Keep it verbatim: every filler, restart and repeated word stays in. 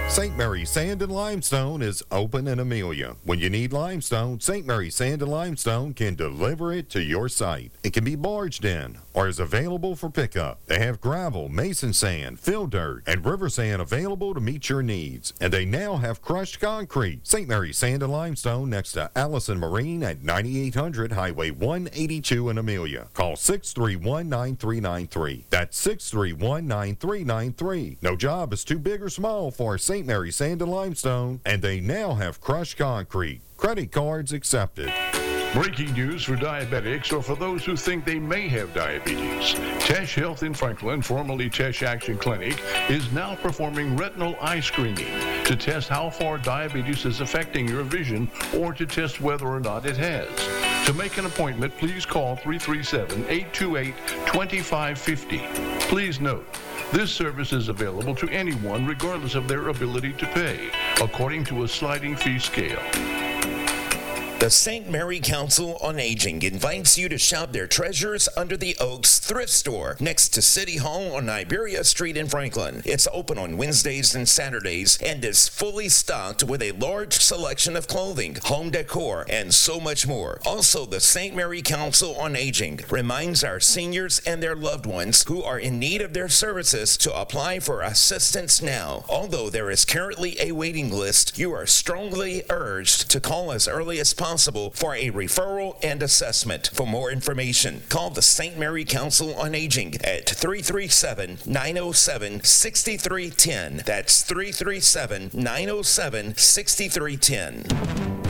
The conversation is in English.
Saint Mary Sand and Limestone is open in Amelia. When you need limestone, Saint Mary Sand and Limestone can deliver it to your site. It can be barged in or is available for pickup. They have gravel, mason sand, fill dirt, and river sand available to meet your needs. And they now have crushed concrete. Saint Mary Sand and Limestone next to Allison Marine at ninety-eight hundred Highway one eighty-two in Amelia. Call six three one, nine three nine three. That's six three one, nine three nine three. No job is too big or small for Saint Mary Sand and Limestone, and they now have crushed concrete. Credit cards accepted. Breaking news for diabetics or for those who think they may have diabetes. Tesh Health in Franklin, formerly Tesh Action Clinic, is now performing retinal eye screening to test how far diabetes is affecting your vision or to test whether or not it has. To make an appointment, please call three three seven, eight two eight, two five five zero. Please note, this service is available to anyone regardless of their ability to pay, according to a sliding fee scale. The Saint Mary Council on Aging invites you to shop their Treasures Under the Oaks thrift store next to City Hall on Iberia Street in Franklin. It's open on Wednesdays and Saturdays and is fully stocked with a large selection of clothing, home decor, and so much more. Also, the Saint Mary Council on Aging reminds our seniors and their loved ones who are in need of their services to apply for assistance now. Although there is currently a waiting list, you are strongly urged to call as early as possible Possible for a referral and assessment. For more information, call the Saint Mary Council on Aging at three three seven, nine oh seven, six three one oh. That's three three seven, nine oh seven, six three one oh.